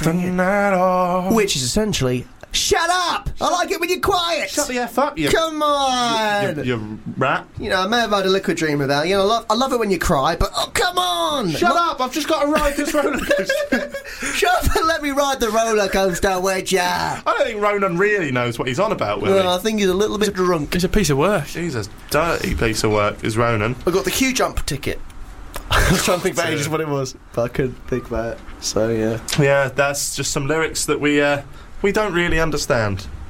Which is essentially, shut up! I like it when you're quiet! Shut the F up, you... Come on! You rat. You know, I may have had a liquid dream about you. I love it when you cry, but oh, come on! Shut up! I've just got to ride this roller coaster. Shut up and let me ride the roller coaster, would ya? I don't think Ronan really knows what he's on about, will he? I think he's a little bit drunk. It's a piece of work. He's a dirty piece of work, is Ronan. I got the queue jump ticket. I was trying to think for ages what it was, but I couldn't think about it. So, yeah. Yeah, that's just some lyrics that we don't really understand.